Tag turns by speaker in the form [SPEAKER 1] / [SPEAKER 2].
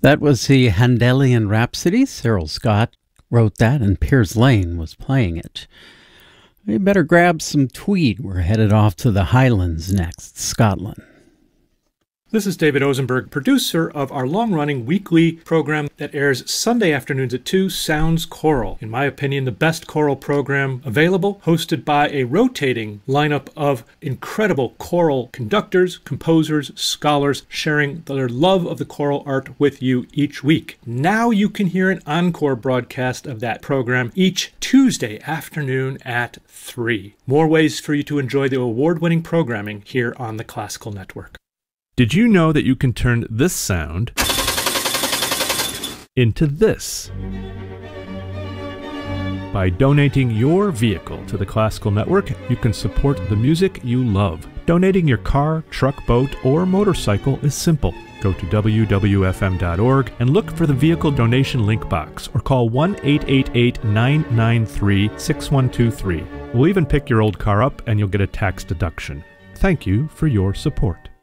[SPEAKER 1] That was the Handelian Rhapsody. Cyril Scott wrote that, and Piers Lane was playing it. You better grab some tweed. We're headed off to the Highlands next, Scotland.
[SPEAKER 2] This is David Ozenberg, producer of our long-running weekly program that airs Sunday afternoons at 2, Sounds Choral. In my opinion, the best choral program available, hosted by a rotating lineup of incredible choral conductors, composers, scholars, sharing their love of the choral art with you each week. Now you can hear an encore broadcast of that program each Tuesday afternoon at 3. More ways for you to enjoy the award-winning programming here on the Classical Network.
[SPEAKER 3] Did you know that you can turn this sound into this? By donating your vehicle to the Classical Network, you can support the music you love. Donating your car, truck, boat, or motorcycle is simple. Go to wwfm.org and look for the vehicle donation link box, or call 1-888-993-6123. We'll even pick your old car up and you'll get a tax deduction. Thank you for your support.